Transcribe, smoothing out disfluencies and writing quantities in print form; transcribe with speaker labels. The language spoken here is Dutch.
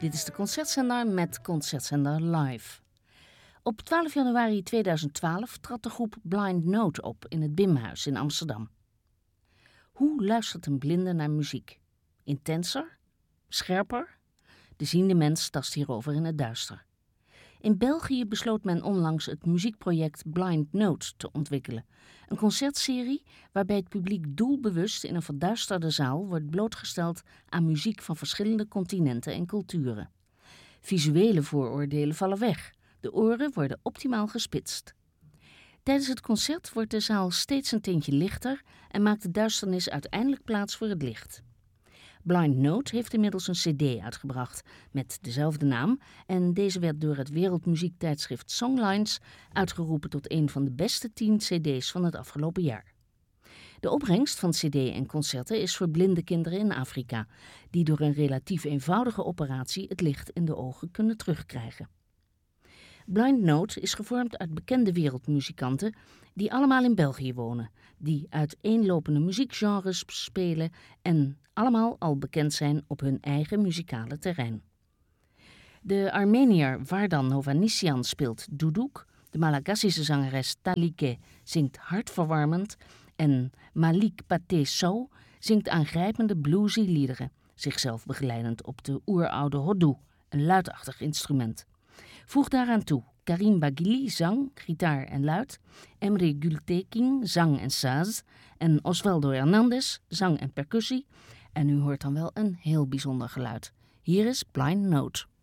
Speaker 1: Dit is de Concertzender met Concertzender Live. Op 12 januari 2012 trad de groep Blind Note op in het Bimhuis in Amsterdam. Hoe luistert een blinde naar muziek? Intenser? Scherper? De ziende mens tast hierover in het duister. In België besloot men onlangs het muziekproject Blind Note te ontwikkelen. Een concertserie waarbij het publiek doelbewust in een verduisterde zaal wordt blootgesteld aan muziek van verschillende continenten en culturen. Visuele vooroordelen vallen weg. De oren worden optimaal gespitst. Tijdens het concert wordt de zaal steeds een tintje lichter en maakt de duisternis uiteindelijk plaats voor het licht. Blind Note heeft inmiddels een cd uitgebracht met dezelfde naam en deze werd door het wereldmuziektijdschrift Songlines uitgeroepen tot een van de beste 10 cd's van het afgelopen jaar. De opbrengst van cd en concerten is voor blinde kinderen in Afrika, die door een relatief eenvoudige operatie het licht in de ogen kunnen terugkrijgen. Blind Note is gevormd uit bekende wereldmuzikanten die allemaal in België wonen, die uiteenlopende muziekgenres spelen en allemaal al bekend zijn op hun eigen muzikale terrein. De Armeniër Vardan Hovhannisyan speelt duduk, de Malagassische zangeres Talike zingt hartverwarmend en Malik Paté Sow zingt aangrijpende bluesy liederen, zichzelf begeleidend op de oeroude hodu, een luidachtig instrument. Voeg daaraan toe Karim Bagili, zang, gitaar en luid, Emre Gültekin, zang en saz en Osvaldo Hernandez, zang en percussie. En u hoort dan wel een heel bijzonder geluid. Hier is Blind Note.